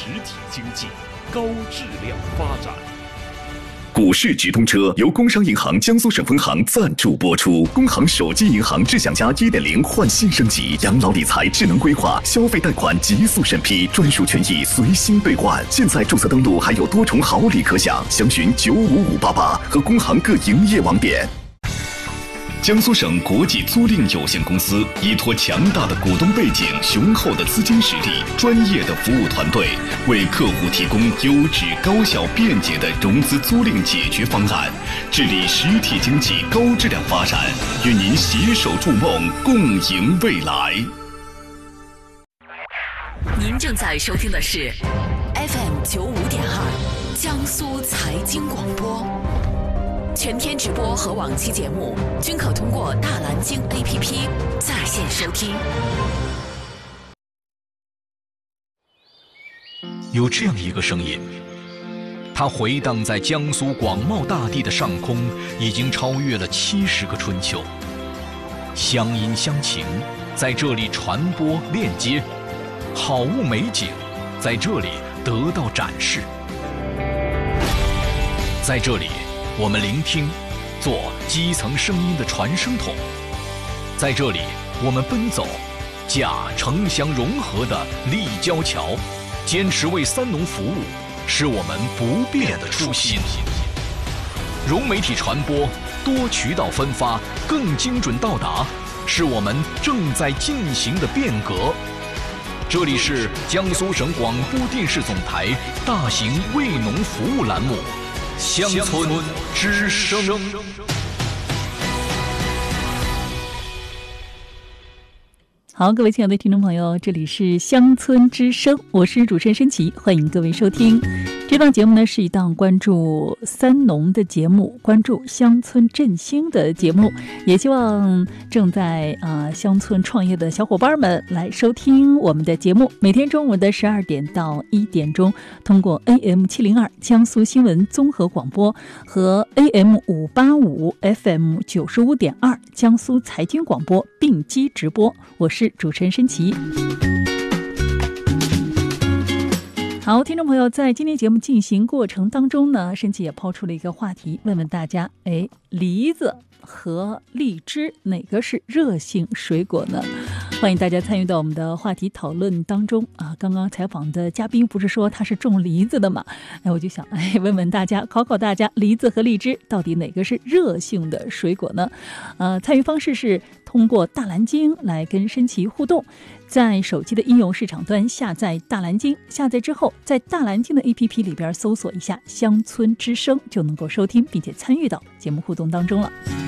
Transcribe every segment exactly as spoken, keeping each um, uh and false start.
实体经济高质量发展。 股市直通车由工商银行江苏省分行赞助播出。工行手机银行智享家 一点零 焕新升级，养老理财智能规划，消费贷款极速审批，专属权益随心兑换。现在注册登录还有多重好礼可享，详询九五五八八和工行各营业网点。江苏省国际租赁有限公司依托强大的股东背景、雄厚的资金实力、专业的服务团队，为客户提供优质、高效、便捷的融资租赁解决方案，致力实体经济高质量发展，与您携手筑梦，共赢未来。 您正在收听的是 F M 九五点二江苏财经广播。全天直播和往期节目均可通过大蓝鲸 A P P 在线收听。 有这样一个声音，它回荡在江苏广袤大地的上空，已经超越了七十个春秋。乡音乡情在这里传播链接，好物美景在这里得到展示。在这里我们聆听，做基层声音的传声筒。在这里我们奔走，架城乡融合的立交桥，坚持为三农服务，是我们不变的初心。融媒体传播，多渠道分发，更精准到达，是我们正在进行的变革。这里是江苏省广播电视总台大型为农服务栏目乡村之声。 好，各位亲爱的听众朋友，这里是乡村之声，我是主持人申奇，欢迎各位收听。这档节目呢是一档关注三农的节目，关注乡村振兴的节目，也希望正在啊、呃、乡村创业的小伙伴们来收听我们的节目。每天中午的十二点到一点钟，通过 A M 七零二 江苏新闻综合广播和 A M 五八五 F M 九十五点二 江苏财经广播并机直播。我是主持人申奇。好，听众朋友，在今天节目进行过程当中呢，申奇也抛出了一个话题，问问大家，哎，梨子和荔枝哪个是热性水果呢？欢迎大家参与到我们的话题讨论当中啊！刚刚采访的嘉宾不是说他是种梨子的嘛？哎，我就想，哎，问问大家，考考大家，梨子和荔枝到底哪个是热性的水果呢？呃，参与方式是通过大蓝鲸来跟申奇互动。在手机的应用市场端下载大蓝鲸，下载之后在大蓝鲸的 A P P 里边搜索一下乡村之声，就能够收听并且参与到节目互动当中了。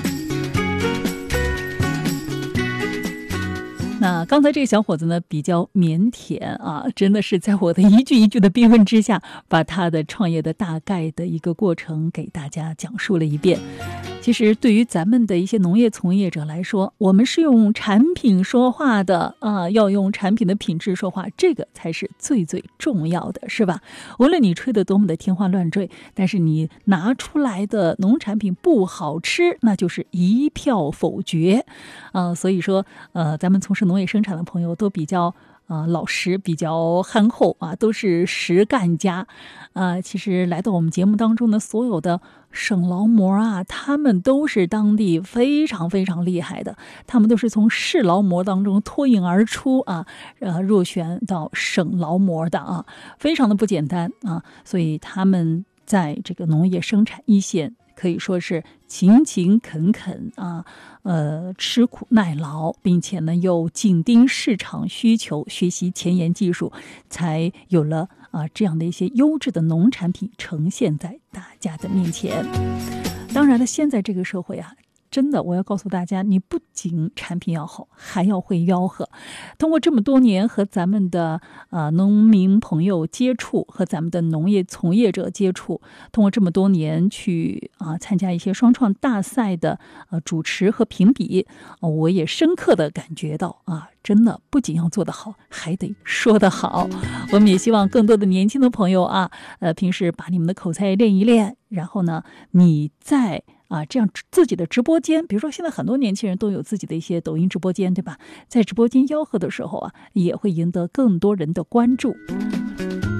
那刚才这个小伙子呢比较腼腆啊，真的是在我的一句一句的逼问之下，把他的创业的大概的一个过程给大家讲述了一遍。其实对于咱们的一些农业从业者来说，我们是用产品说话的啊，要用产品的品质说话，这个才是最最重要的，是吧？无论你吹得多么的天花乱坠，但是你拿出来的农产品不好吃，那就是一票否决啊。所以说呃，咱们从事农业生产的朋友都比较啊、呃，老实，比较憨厚啊，都是实干家啊。其实来到我们节目当中的所有的省劳模啊，他们都是当地非常非常厉害的，他们都是从市劳模当中脱颖而出啊，呃，入选到省劳模的啊，非常的不简单啊。所以他们在这个农业生产一线，可以说是勤勤恳恳啊，呃，吃苦耐劳，并且呢又紧盯市场需求，学习前沿技术，才有了啊这样的一些优质的农产品呈现在大家的面前。当然了，现在这个社会啊，真的，我要告诉大家，你不仅产品要好，还要会吆喝。通过这么多年和咱们的呃农民朋友接触，和咱们的农业从业者接触，通过这么多年去啊、呃、参加一些双创大赛的呃主持和评比，呃、我也深刻的感觉到啊，真的不仅要做得好，还得说得好。我们也希望更多的年轻的朋友啊，呃，平时把你们的口才练一练，然后呢，你在啊，这样自己的直播间，比如说现在很多年轻人都有自己的一些抖音直播间，对吧？在直播间吆喝的时候啊，也会赢得更多人的关注。